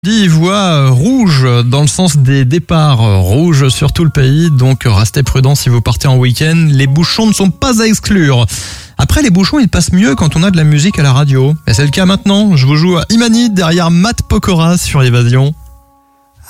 Il voit rouge dans le sens des départs, rouge sur tout le pays, donc restez prudents si vous partez en week-end, les bouchons ne sont pas à exclure. Après les bouchons, ils passent mieux quand on a de la musique à la radio. Et c'est le cas maintenant, je vous joue à Imani derrière Matt Pokora sur Évasion.